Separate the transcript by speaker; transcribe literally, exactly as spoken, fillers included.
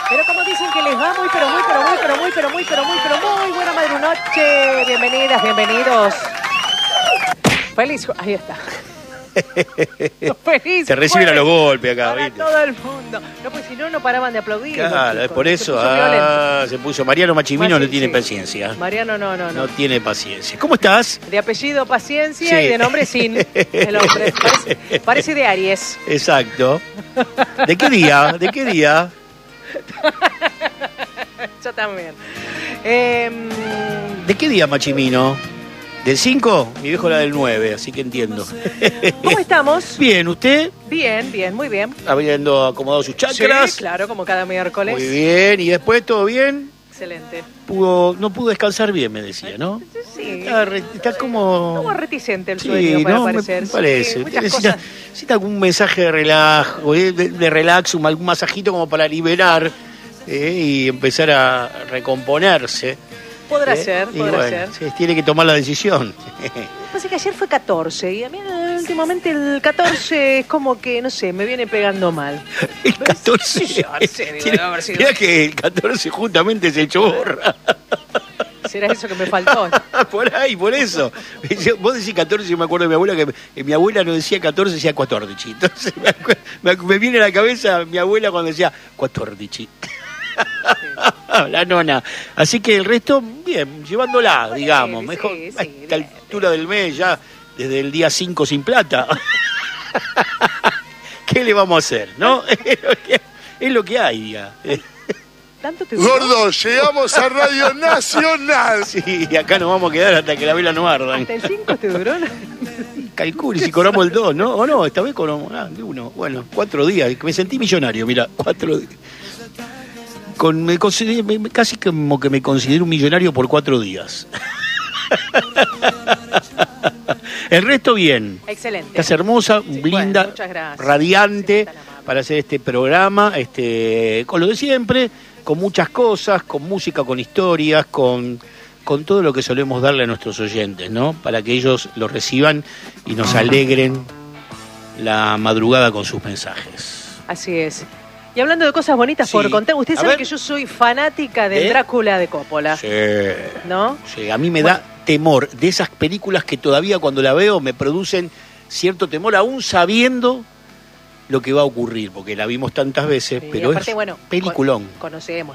Speaker 1: Pero como dicen que les va muy, pero muy, pero muy, pero muy, pero muy, pero muy, pero muy buena madrunoche. Bienvenidas, bienvenidos. Feliz, ahí está. Feliz.
Speaker 2: Te reciben a los golpes acá,
Speaker 1: para
Speaker 2: ¿viste?
Speaker 1: todo el mundo. No, pues si no, no paraban de aplaudir.
Speaker 2: Claro, es por eso.
Speaker 1: Se puso
Speaker 2: Ah, se puso. Mariano Machimino
Speaker 1: Más,
Speaker 2: no
Speaker 1: sí,
Speaker 2: tiene
Speaker 1: sí.
Speaker 2: paciencia.
Speaker 1: Mariano no, no, no.
Speaker 2: No tiene paciencia. ¿Cómo estás?
Speaker 1: De apellido Paciencia
Speaker 2: Sí.
Speaker 1: y de nombre Sin. El hombre. Parece, parece de Aries.
Speaker 2: Exacto. ¿De qué día? ¿De qué día?
Speaker 1: Yo también. Eh,
Speaker 2: ¿De qué día, Machimino? ¿Del cinco? Mi viejo era del nueve, así que entiendo.
Speaker 1: ¿Cómo estamos?
Speaker 2: Bien, ¿usted?
Speaker 1: Bien, bien, muy bien.
Speaker 2: Habiendo acomodado sus chakras.
Speaker 1: Sí, claro, como cada miércoles.
Speaker 2: Muy bien. ¿Y después todo bien?
Speaker 1: Excelente.
Speaker 2: Pudo, no pudo descansar bien, me decía, ¿no?
Speaker 1: Sí.
Speaker 2: Está, re- está como...
Speaker 1: Como reticente el
Speaker 2: Sí,
Speaker 1: sueño, para
Speaker 2: no, me
Speaker 1: parecer.
Speaker 2: parece.
Speaker 1: Sí, muchas
Speaker 2: necesita,
Speaker 1: cosas.
Speaker 2: necesita algún mensaje de relajo, eh, de, de relax, un- algún masajito como para liberar eh, y empezar a recomponerse.
Speaker 1: Podrá
Speaker 2: eh,
Speaker 1: ser,
Speaker 2: y
Speaker 1: podrá
Speaker 2: bueno,
Speaker 1: ser.
Speaker 2: sí, tiene que tomar la decisión.
Speaker 1: Pasa que ayer fue catorce y a mí eh, últimamente el catorce es como que, no sé, me viene pegando mal.
Speaker 2: El catorce.
Speaker 1: Sí, yo, en serio,
Speaker 2: tiene-
Speaker 1: debe haber sido.
Speaker 2: mirá que el catorce justamente se echó borra.
Speaker 1: ¿Será eso que me faltó?
Speaker 2: Por ahí, por eso. Vos decís catorce, yo me acuerdo de mi abuela que eh, mi abuela no decía catorce, decía cuatordici. Entonces me, acu- me, acu- me viene a la cabeza mi abuela cuando decía cuatordici. La nona. Así que el resto, bien, llevándola, digamos.
Speaker 1: sí,
Speaker 2: Mejor
Speaker 1: sí,
Speaker 2: a
Speaker 1: sí,
Speaker 2: esta
Speaker 1: bien,
Speaker 2: altura del mes, ya desde el día cinco sin plata. ¿Qué le vamos a hacer, no? Es lo que, es lo que hay, ya.
Speaker 1: ¿Tanto te duró?
Speaker 3: Gordo, llegamos a Radio Nacional.
Speaker 2: Sí, acá nos vamos a quedar hasta que la vela no arda.
Speaker 1: ¿Hasta el cinco te duró?
Speaker 2: Calcule si cobramos el dos, ¿no? O no, esta vez cobramos ah, de uno. Bueno, cuatro días. Me sentí millonario, mira, cuatro días. Con, me consideré- me- me- casi como que me considero un millonario por cuatro días. El resto bien.
Speaker 1: Excelente.
Speaker 2: Estás hermosa,
Speaker 1: Sí,
Speaker 2: linda,
Speaker 1: bueno, muchas gracias.
Speaker 2: radiante
Speaker 1: Sí, tan amable.
Speaker 2: para hacer este programa, este, con lo de siempre, con muchas cosas, con música, con historias, con, con todo lo que solemos darle a nuestros oyentes, ¿no? Para que ellos lo reciban y nos alegren la madrugada con sus mensajes.
Speaker 1: Así es. Y hablando de cosas bonitas
Speaker 2: Sí.
Speaker 1: por contar, usted
Speaker 2: A
Speaker 1: sabe
Speaker 2: ver.
Speaker 1: que yo soy fanática del
Speaker 2: ¿Eh?
Speaker 1: Drácula de Coppola,
Speaker 2: Sí.
Speaker 1: ¿no?
Speaker 2: Sí, a mí me da temor de esas películas que todavía cuando la veo me producen cierto temor, aún sabiendo lo que va a ocurrir, porque la vimos tantas veces,
Speaker 1: Sí,
Speaker 2: pero
Speaker 1: aparte,
Speaker 2: es
Speaker 1: bueno,
Speaker 2: peliculón.
Speaker 1: con- conocemos